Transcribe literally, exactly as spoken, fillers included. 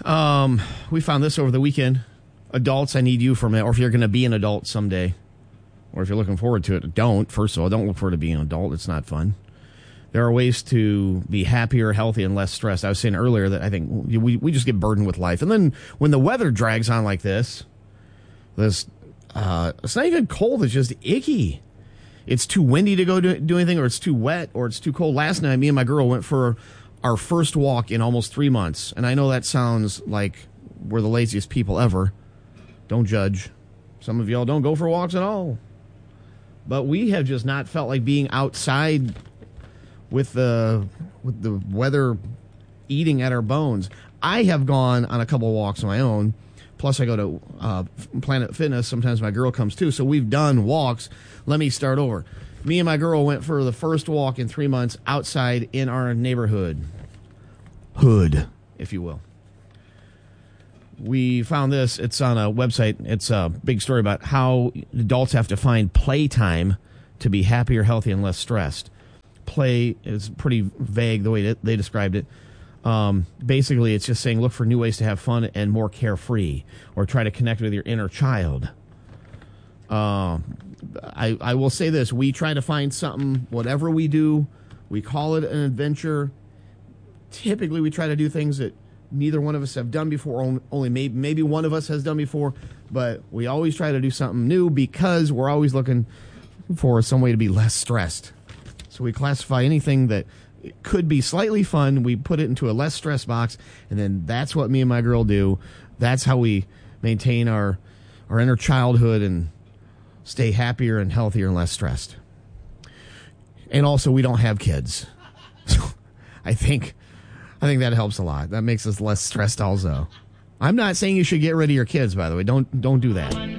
Um, we found this over the weekend. Adults, I need you for a minute. Or if you're going to be an adult someday, or if you're looking forward to it, don't. First of all, don't look forward to being an adult. It's not fun. There are ways to be happier, healthy, and less stressed. I was saying earlier that I think we we just get burdened with life. And then when the weather drags on like this, this uh, it's not even cold. It's just icky. It's too windy to go do, do anything, or it's too wet, or it's too cold. Last night, me and my girl went for our first walk in almost three months. And I know that sounds like we're the laziest people ever. Don't judge. Some of y'all don't go for walks at all. But we have just not felt like being outside with the with the weather eating at our bones. I have gone on a couple of walks of my own. Plus, I go to uh, Planet Fitness. Sometimes my girl comes too. So we've done walks. Let me start over. Me and my girl went for the first walk in three months outside in our neighborhood. Hood, if you will. We found this. It's on a website. It's a big story about how adults have to find playtime to be happier, healthy, and less stressed. Play is pretty vague the way that they described it. Um, basically, it's just saying look for new ways to have fun and more carefree, or try to connect with your inner child. Uh, I, I will say this. We try to find something, whatever we do, we call it an adventure. Typically, we try to do things that neither one of us have done before, only maybe, maybe one of us has done before, but we always try to do something new because we're always looking for some way to be less stressed. So we classify anything that could be slightly fun, we put it into a less stress box, and then that's what me and my girl do. That's how we maintain our, our inner childhood and stay happier and healthier and less stressed. And also, we don't have kids. So I think... I think that helps a lot. That makes us less stressed also. I'm not saying you should get rid of your kids, by the way. Don't don't do that.